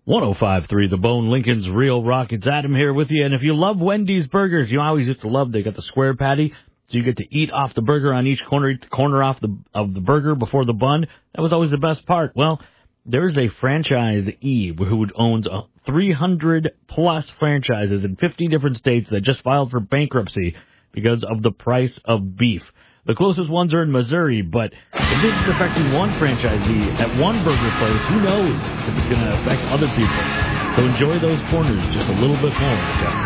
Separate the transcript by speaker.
Speaker 1: 105.3 The Bone, Lincoln's Real Rock. It's Adam here with you. And if you love Wendy's burgers, I always used to love, they got the square patty, so you get to eat off the burger on each corner, eat the corner off of the burger before the bun. That was always the best part. Well, there's a franchisee who owns 300-plus franchises in 50 different states that just filed for bankruptcy because of the price of beef. The closest ones are in Missouri, but if this is affecting one franchisee at one burger place, who knows if it's going to affect other people. So enjoy those corners just a little bit more.